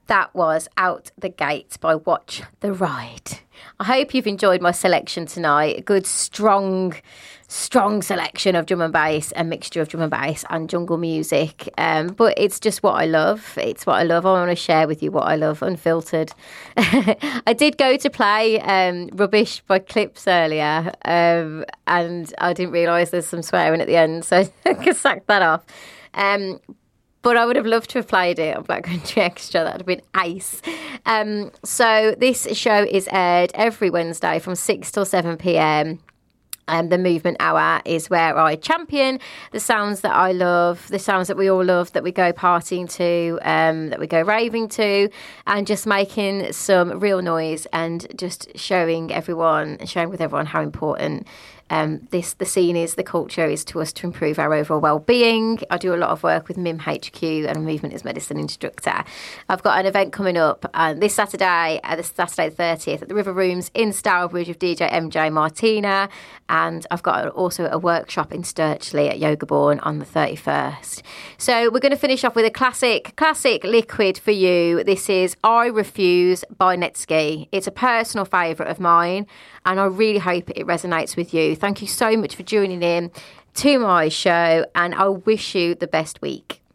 That was Out the Gate by Watch the Ride. I hope you've enjoyed my selection tonight. A good, strong selection of drum and bass, a mixture of drum and bass and jungle music. But it's just what I love. It's what I love. I want to share with you what I love, unfiltered. I did go to play Rubbish by Clips earlier, and I didn't realise there's some swearing at the end, so I can sack that off. But I would have loved to have played it on Black Country Extra. That would have been ace. So this show is aired every Wednesday from 6 till 7 p.m. The Movement Hour is where I champion the sounds that I love, the sounds that we all love, that we go partying to, that we go raving to, and just making some real noise and just showing with everyone how important the scene is, the culture is to us to improve our overall well-being. I do a lot of work with MIM HQ and a movement as medicine instructor. I've got an event coming up this Saturday, the 30th, at the River Rooms in Stourbridge with DJ MJ Martina, and I've got also a workshop in Sturchley at Yoga Born on the 31st. So we're going to finish off with a classic liquid for you. This is I Refuse by Netsky. It's a personal favourite of mine, and I really hope it resonates with you. Thank you so much for tuning in to my show, and I wish you the best week.